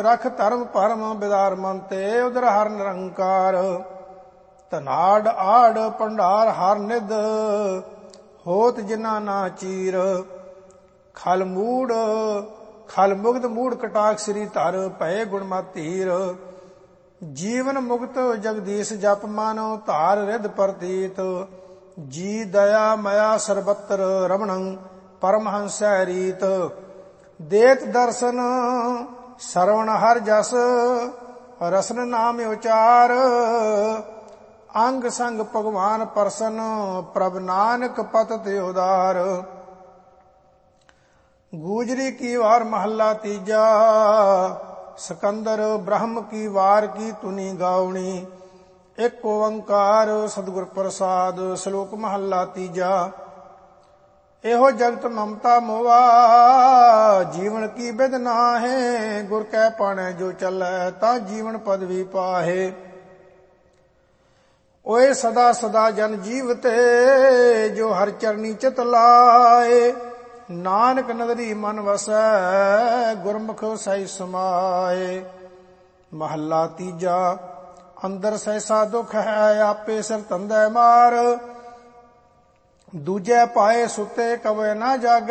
ਰਖ ਧਰਮ ਪਰਮ ਬਿਦਾਰ ਮਨ ਤੇ ਉਦਰ ਹਰ ਨਿਰੰਕਾਰ। ਧਨਾੜ ਆੜ ਭੰਡਾਰ ਹਰ ਨਿਧ ਹੋਤ ਜਿਨਾ ਨਾ ਚੀਰ। ਖਲ ਮੁਗਧ ਮੂੜ ਕਟਾਕ ਸ੍ਰੀ ਧਰ ਭਏ ਗੁਣ ਮਤ ਧੀਰ। ਜੀਵਨ ਮੁਕਤ ਜਗਦੀਸ਼ ਜਪ ਮਾਨੋ ਧਾਰ ਰਿਧ ਪ੍ਰਤੀਤ। ਜੀ ਦਇਆ ਮਇਆ ਸਰਬਤਰ ਰਮਣੰ ਪਰਮਹੰਸੈ ਰੀਤ। ਦੇਤ ਦਰਸ਼ਨ ਸਰਵਣ ਹਰ ਜਸ ਰਸਨ ਨਾਮ ਉਚਾਰ। ਅੰਗ ਸੰਗ ਭਗਵਾਨ ਪਰਸਨ ਪ੍ਰਭ ਨਾਨਕ ਪਤਿਤ ਉਦਾਰ। ਗੂਜਰੀ ਕੀ ਵਾਰ ਮਹੱਲਾ ਤੀਜਾ ਸਿਕੰਦਰ ਬ੍ਰਹਮ ਕੀ ਵਾਰ ਕੀ ਤੁਨੀ ਗਾਉਣੀ। ਇੱਕ ਓੰਕਾਰ ਸਤਿਗੁਰ ਪ੍ਰਸਾਦ। ਸ਼ਲੋਕ ਮਹੱਲਾ ਤੀਜਾ। ਇਹੋ ਜਗਤ ਮਮਤਾ ਮੋਵਾ ਜੀਵਨ ਕੀ ਬਿਦ ਨਾਹੇ। ਗੁਰ ਕੈ ਪਾਣੈ ਜੋ ਚੱਲੈ ਤਾਂ ਜੀਵਨ ਪਦਵੀ ਪਾਹੇ। ਓਏ ਸਦਾ ਸਦਾ ਜਨ ਜੀਵ ਤੇ ਜੋ ਹਰ ਚਰਨੀ ਚਿਤ ਲਾਏ। ਨਾਨਕ ਨਦਰੀ ਮਨ ਵਸੈ ਗੁਰਮੁਖ ਸਹਿ ਸਮਾਏ। ਮਹੱਲਾ ਤੀਜਾ। ਅੰਦਰ ਸਹਿਸਾ ਦੁਖ ਹੈ ਆਪੇ ਸਿਰ ਧੰਦੈ ਮਾਰ। ਦੂਜੇ ਪਾਏ ਸੁਤੇ ਕਵੇ ਨਾ ਜਾਗੈ।